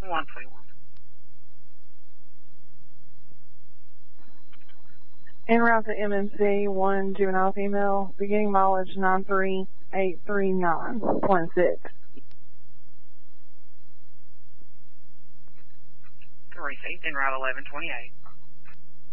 121. En route to MMC, 1 juvenile female, beginning mileage 93839.6. Received en route 1128.